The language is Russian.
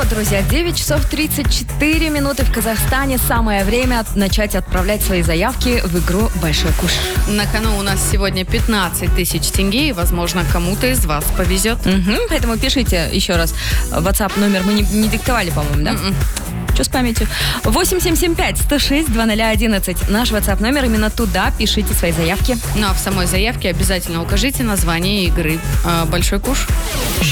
друзья, 9 часов 34 минуты в Казахстане. Самое время начать отправлять свои заявки в игру «Большой куш». На кону у нас сегодня 15 тысяч тенге, и, возможно, кому-то из вас повезет. Поэтому пишите еще раз. WhatsApp номер мы не диктовали, по-моему, да? Что с памятью? 8775-106-2011. Наш WhatsApp номер, именно туда пишите свои заявки. Ну а в самой заявке обязательно укажите название игры «Большой куш».